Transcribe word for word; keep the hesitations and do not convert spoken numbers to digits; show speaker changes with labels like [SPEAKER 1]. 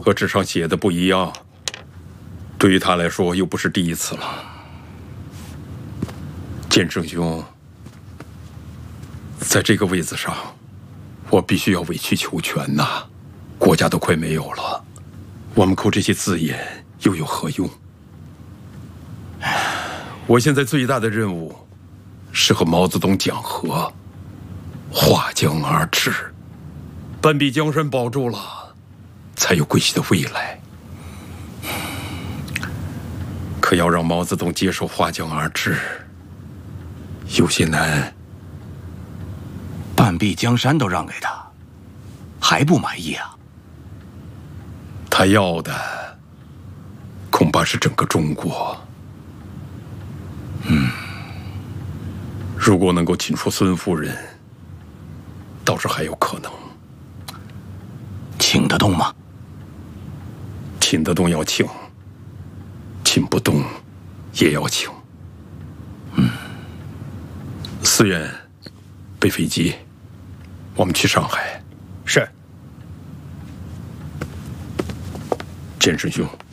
[SPEAKER 1] 和纸上写的不一样。对于他来说，又不是第一次了。剑圣兄，在这个位子上，我必须要委曲求全呐！国家都快没有了，我们扣这些字眼又有何用？我现在最大的任务是和毛泽东讲和，划江而治。半壁江山保住了，才有桂系的未来。可要让毛泽东接受划江而治，有些难。
[SPEAKER 2] 半壁江山都让给他，还不满意啊？
[SPEAKER 1] 他要的恐怕是整个中国。嗯，如果能够请出孙夫人，倒是还有可能。
[SPEAKER 2] 请得动吗？
[SPEAKER 1] 请得动要请，请不动也要请。嗯，思远，备飞机，我们去上海。
[SPEAKER 3] 是。
[SPEAKER 1] 剑圣兄。